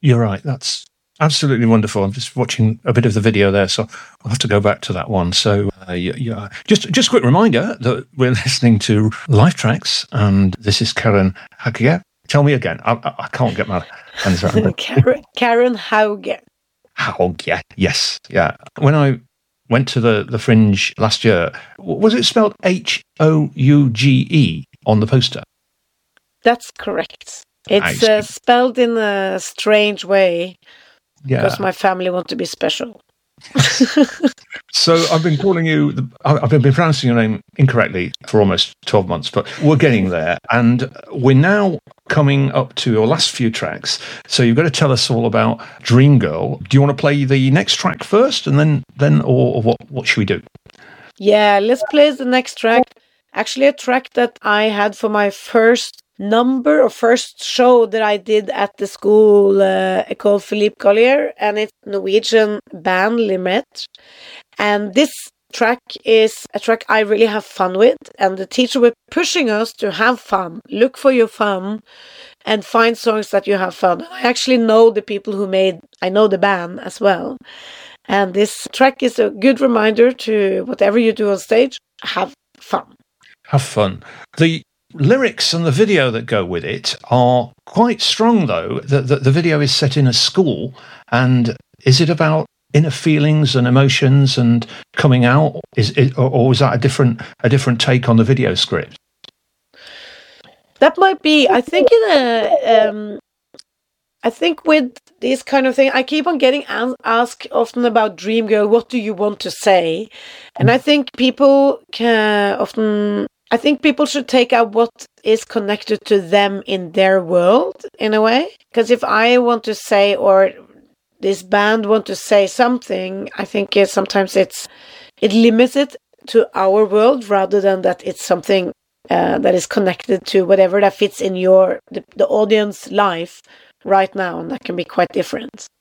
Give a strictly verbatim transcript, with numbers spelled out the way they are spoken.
You're right. That's absolutely wonderful. I'm just watching a bit of the video there, so I'll have to go back to that one. So, uh, yeah, yeah. Just, just a quick reminder that we're listening to Life Tracks, and this is Karen Hauge. Tell me again. I, I, I can't get my hands around it. Karen, Karen Hauge. Hauge. Yes. Yeah. When I went to the, the Fringe last year, was it spelled H O U G E on the poster? That's correct. It's uh, spelled in a strange way. Yeah. Because my family want to be special. So I've been calling you, the, I've been pronouncing your name incorrectly for almost twelve months, but we're getting there. And we're now coming up to your last few tracks. So you've got to tell us all about Dream Girl. Do you want to play the next track first and then, then or, or what, what should we do? Yeah, let's play the next track. Actually, a track that I had for my first number or first show that I did at the school uh, called Philippe Collier, and it's Norwegian band Limette. And this track is a track I really have fun with, and the teacher was pushing us to have fun, look for your fun, and find songs that you have fun. I actually know the people who made, I know the band as well. And this track is a good reminder to whatever you do on stage, have fun. Have fun. The lyrics and the video that go with it are quite strong, though. The, the, the video is set in a school, and is it about inner feelings and emotions and coming out? Is it, or, or is that a different a different take on the video script? That might be. I think in a, um, I think with this kind of thing, I keep on getting asked often about Dream Girl. What do you want to say? And I think people can often. I think people should take out what is connected to them in their world, in a way. Because if I want to say, or this band want to say something, I think it, sometimes it's it limits it to our world rather than that it's something uh, that is connected to whatever that fits in your the, the audience life right now, and that can be quite different.